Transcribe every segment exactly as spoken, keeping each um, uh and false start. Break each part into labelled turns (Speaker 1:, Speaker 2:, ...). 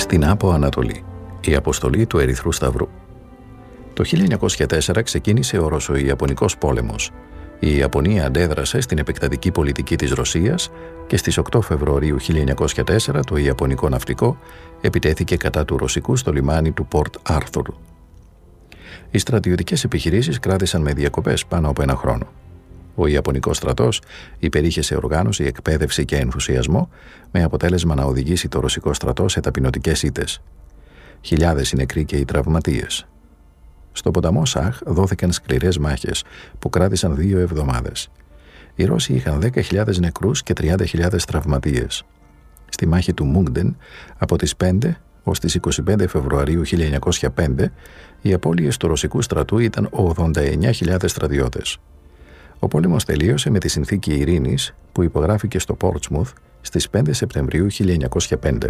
Speaker 1: Στην Άπο Ανατολή, η αποστολή του Ερυθρού Σταυρού. Το χίλια εννιακόσια τέσσερα ξεκίνησε ο Ρωσο-Ιαπωνικός πόλεμος. Η Ιαπωνία αντέδρασε στην επεκτατική πολιτική της Ρωσίας και στις οκτώ Φεβρουαρίου χίλια εννιακόσια τέσσερα το Ιαπωνικό ναυτικό επιτέθηκε κατά του Ρωσικού στο λιμάνι του Πορτ Άρθουρ. Οι στρατιωτικές επιχειρήσεις κράτησαν με διακοπές πάνω από ένα χρόνο. Ο Ιαπωνικός στρατός υπερήχε σε οργάνωση, εκπαίδευση και ενθουσιασμό, με αποτέλεσμα να οδηγήσει το Ρωσικό στρατό σε ταπεινωτικές ήττες. Χιλιάδες οι νεκροί και οι τραυματίες. Στο ποταμό Σαχ δόθηκαν σκληρές μάχες που κράτησαν δύο εβδομάδες. Οι Ρώσοι είχαν δέκα χιλιάδες νεκρούς και τριάντα χιλιάδες τραυματίες. Στη μάχη του Μούγκντεν, από τις πέντε ως τις είκοσι πέντε Φεβρουαρίου χίλια εννιακόσια πέντε, οι απώλειες του Ρωσικού στρατού ήταν ογδόντα εννέα χιλιάδες στρατιώτες. Ο πόλεμος τελείωσε με τη συνθήκη ειρήνης που υπογράφηκε στο Πόρτσμουθ στις πέντε Σεπτεμβρίου χίλια εννιακόσια πέντε.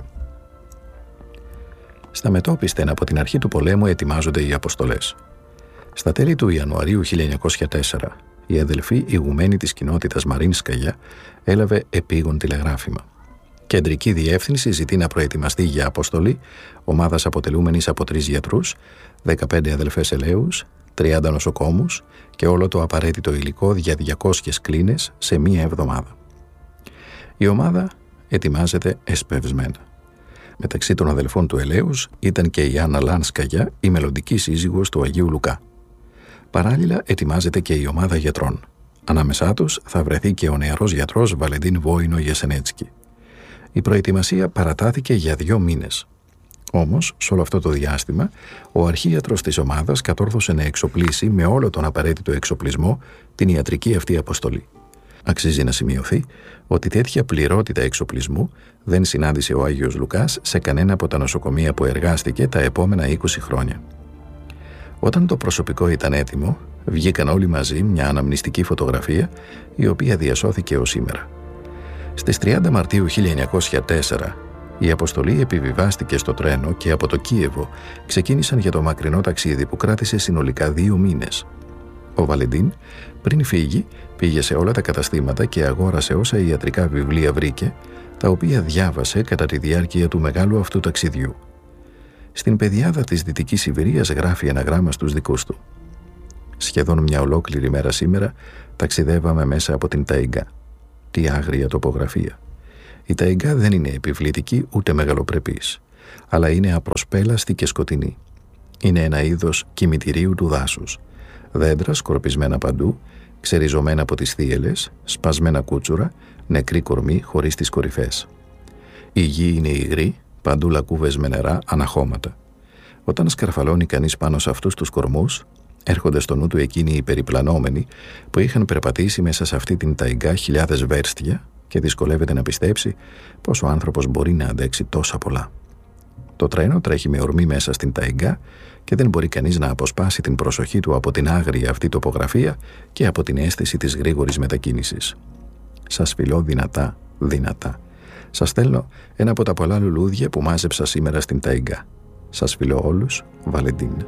Speaker 1: Στα μετώπιστεν από την αρχή του πολέμου ετοιμάζονται οι αποστολές. Στα τέλη του Ιανουαρίου χίλια εννιακόσια τέσσερα, η αδελφή ηγουμένη της κοινότητας Μαρίνσκαγια έλαβε επίγον τηλεγράφημα. Κεντρική διεύθυνση ζητεί να προετοιμαστεί για αποστολή ομάδας αποτελούμενης από τρεις γιατρούς, δεκαπέντε αδελφές ελέους, τριάντα νοσοκόμους και όλο το απαραίτητο υλικό για διακόσιες κλίνες σε μία εβδομάδα. Η ομάδα ετοιμάζεται εσπευσμένα. Μεταξύ των αδελφών του ελέους ήταν και η Άννα Λάνσκαγια, η μελλοντική σύζυγος του Αγίου Λουκά. Παράλληλα ετοιμάζεται και η ομάδα γιατρών. Ανάμεσά τους θα βρεθεί και ο νεαρός γιατρός Βαλεντίν Βόινο Γεσενέτσκι. Η προετοιμασία παρατάθηκε για δύο μήνες. Όμως, σε όλο αυτό το διάστημα, ο αρχίατρος της ομάδας κατόρθωσε να εξοπλίσει με όλο τον απαραίτητο εξοπλισμό την ιατρική αυτή αποστολή. Αξίζει να σημειωθεί ότι τέτοια πληρότητα εξοπλισμού δεν συνάντησε ο Άγιος Λουκάς σε κανένα από τα νοσοκομεία που εργάστηκε τα επόμενα είκοσι χρόνια. Όταν το προσωπικό ήταν έτοιμο, βγήκαν όλοι μαζί μια αναμνηστική φωτογραφία, η οποία διασώθηκε ως σήμερα. Στις τριάντα Μαρτίου χίλια εννιακόσια τέσσερα, η αποστολή επιβιβάστηκε στο τρένο και από το Κίεβο ξεκίνησαν για το μακρινό ταξίδι που κράτησε συνολικά δύο μήνες. Ο Βαλεντίν, πριν φύγει, πήγε σε όλα τα καταστήματα και αγόρασε όσα ιατρικά βιβλία βρήκε, τα οποία διάβασε κατά τη διάρκεια του μεγάλου αυτού ταξιδιού. Στην πεδιάδα της Δυτικής Σιβηρίας γράφει ένα γράμμα στους δικούς του. «Σχεδόν μια ολόκληρη μέρα σήμερα ταξιδεύαμε μέσα από την ταϊγκά. Τι άγρια τοπογραφία. Η ταϊγκά δεν είναι επιβλητική ούτε μεγαλοπρεπής, αλλά είναι απροσπέλαστη και σκοτεινή. Είναι ένα είδος κημητηρίου του δάσους. Δέντρα σκορπισμένα παντού, ξεριζωμένα από τις θύελες, σπασμένα κούτσουρα, νεκρή κορμή χωρίς τις κορυφές. Η γη είναι υγρή, παντού λακκούβες με νερά, αναχώματα. Όταν σκαρφαλώνει κανείς πάνω σε αυτούς τους κορμούς, έρχονται στο νου του εκείνοι οι περιπλανόμενοι που είχαν περπατήσει μέσα σε αυτή την ταϊγκά χιλιάδες βέρστια και δυσκολεύεται να πιστέψει πως ο άνθρωπος μπορεί να αντέξει τόσα πολλά. Το τρένο τρέχει με ορμή μέσα στην ταϊγκά και δεν μπορεί κανείς να αποσπάσει την προσοχή του από την άγρια αυτή τοπογραφία και από την αίσθηση της γρήγορης μετακίνησης. Σας φιλώ δυνατά, δυνατά. Σας στέλνω ένα από τα πολλά λουλούδια που μάζεψα σήμερα στην ταϊγκά. Σας φιλώ όλους, Βαλεντίν».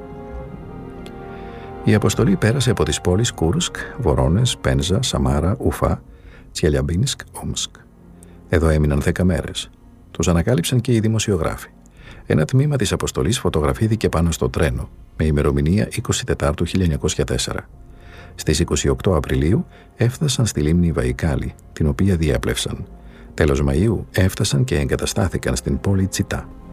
Speaker 1: Η αποστολή πέρασε από τις πόλεις Κούρσκ, Βορόνες, Πένζα, Σαμάρα, Ουφά, Τσιελιαμπίνσκ, Όμσκ. Εδώ έμειναν δέκα μέρες. Τους ανακάλυψαν και οι δημοσιογράφοι. Ένα τμήμα της αποστολής φωτογραφήθηκε πάνω στο τρένο, με ημερομηνία είκοσι τέσσερα χίλια εννιακόσια τέσσερα. Στις είκοσι οκτώ Απριλίου έφτασαν στη λίμνη Βαϊκάλη, την οποία διέπλευσαν. Τέλος Μαΐου έφτασαν και εγκαταστάθηκαν στην πόλη Τσιτά.